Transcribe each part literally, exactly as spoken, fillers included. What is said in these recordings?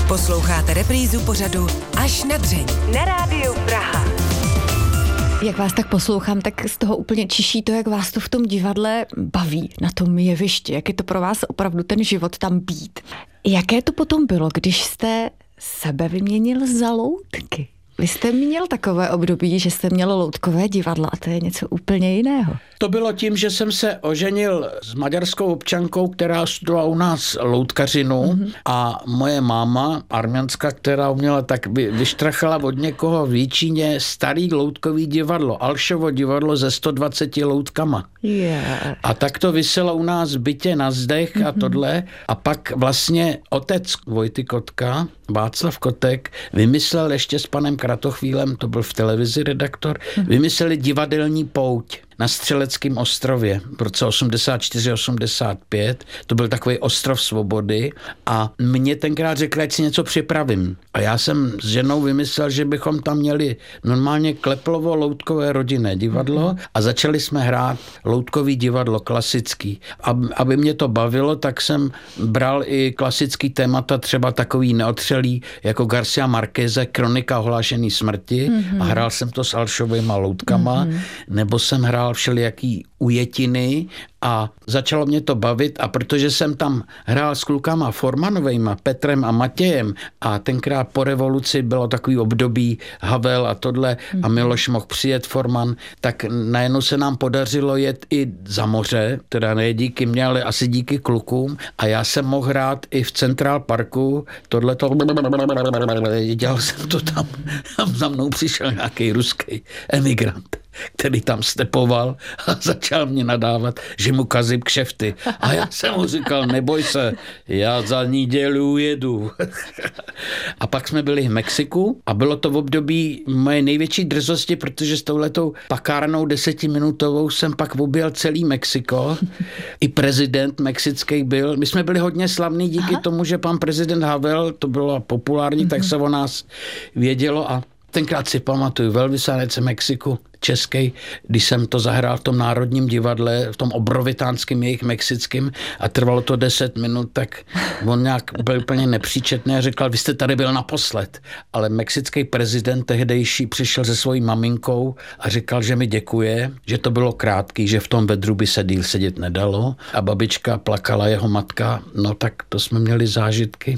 Posloucháte reprízu pořadu Až na dřeň na Rádiu Praha. Jak vás tak poslouchám, tak z toho úplně čiší to, jak vás to v tom divadle baví, na tom jevišti, jak je to pro vás opravdu ten život tam být. Jaké to potom bylo, když jste sebe vyměnil za loutky? Vy jste měl takové období, že jste měl loutkové divadlo a to je něco úplně jiného. To bylo tím, že jsem se oženil s maďarskou občankou, která studovala u nás loutkařinu mm-hmm. a moje máma, arménská, která uměla, tak by vyštrachala od někoho v Jíčíně starý loutkový divadlo, Alšovo divadlo ze sto dvaceti loutkama. Yeah. A tak to viselo u nás v bytě na zdech mm-hmm. a tohle. A pak vlastně otec Vojty Kotka, Václav Kotek, vymyslel ještě s panem Kratochvílem, to byl v televizi redaktor, mm-hmm. vymysleli divadelní pouť na Střeleckém ostrově v roce osmdesát čtyři osmdesát pět. To byl takový ostrov svobody a mě tenkrát řekl, ať si něco připravím. A já jsem s ženou vymyslel, že bychom tam měli normálně Kleplovo-loutkové rodinné divadlo a začali jsme hrát loutkový divadlo klasický. Aby mě to bavilo, tak jsem bral i klasický témata, třeba takový neotřelý jako Garcia Marqueze, Kronika ohlášený smrti mm-hmm. a hrál jsem to s Alšovýma loutkama, mm-hmm. nebo jsem hrál všelijaký ujetiny a začalo mě to bavit a protože jsem tam hrál s klukama Formanovejma, Petrem a Matějem a tenkrát po revoluci bylo takový období Havel a tohle a Miloš mohl přijet Forman, tak najednou se nám podařilo jet i za moře, teda ne díky mě, ale asi díky klukům a já jsem mohl hrát i v Central Parku, tohleto dělal jsem to tam a za mnou přišel nějaký ruský emigrant, který tam stepoval a začal mě nadávat, že mu kazím kšefty. A já jsem mu říkal, neboj se, já za neděli jedu. A pak jsme byli v Mexiku a bylo to v období moje největší drzosti, protože s touhletou pakárnou desetiminutovou jsem pak objel celý Mexiko. I prezident mexický byl. My jsme byli hodně slavní díky Aha. tomu, že pan prezident Havel, to bylo populární, mm-hmm. tak se o nás vědělo a tenkrát si pamatuju, velvyslanec Mexiku, český, když jsem to zahrál v tom Národním divadle, v tom obrovitánském jejich mexickém a trvalo to deset minut, tak on nějak byl úplně nepříčetný a říkal, vy jste tady byl naposled. Ale mexický prezident tehdejší přišel se svojí maminkou a říkal, že mi děkuje, že to bylo krátký, že v tom vedru by se díl sedět nedalo a babička plakala, jeho matka, no tak to jsme měli zážitky.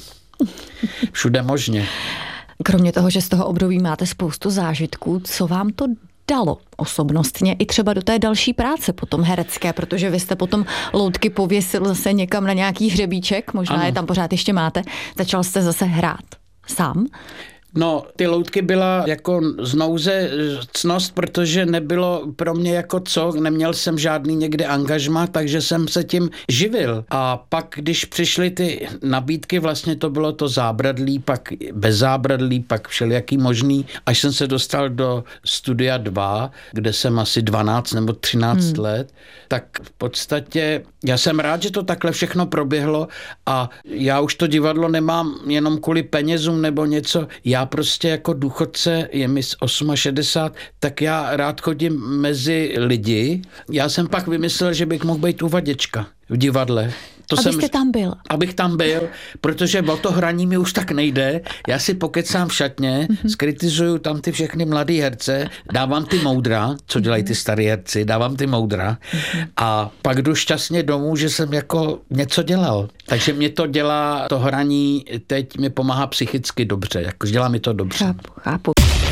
Všude možně. Kromě toho, že z toho období máte spoustu zážitků, co vám to dalo osobnostně i třeba do té další práce potom herecké, protože vy jste potom loutky pověsil zase někam na nějaký hřebíček, možná ano. je tam pořád ještě máte, začal jste zase hrát sám? No, ty loutky byla jako z nouze ctnost, protože nebylo pro mě jako co, neměl jsem žádný někde angažma, takže jsem se tím živil. A pak, když přišly ty nabídky, vlastně to bylo to zábradlí, pak bez zábradlí, pak všelijaký možný, až jsem se dostal do Studia dva, kde jsem asi dvanáct nebo třináct hmm. let, tak v podstatě já jsem rád, že to takhle všechno proběhlo a já už to divadlo nemám jenom kvůli penězům nebo něco, já prostě jako důchodce, je mi šedesát osm, tak já rád chodím mezi lidi. Já jsem pak vymyslel, že bych mohl být uvaděčka v divadle. To Abyste jsem, tam byl. Abych tam byl, protože o to hraní mi už tak nejde. Já si pokecám v šatně, mm-hmm. skritizuju tam ty všechny mladý herce, dávám ty moudra, co dělají ty starý herci, dávám ty moudra mm-hmm. a pak jdu šťastně domů, že jsem jako něco dělal. Takže mě to dělá, to hraní teď mi pomáhá psychicky dobře, jako dělá mi to dobře. Chápu, chápu.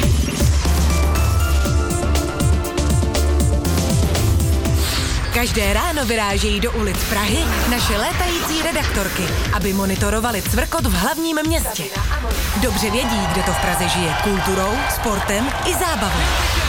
Každé ráno vyrážejí do ulic Prahy naše létající redaktorky, aby monitorovali cvrkot v hlavním městě. Dobře vědí, kde to v Praze žije kulturou, sportem i zábavou.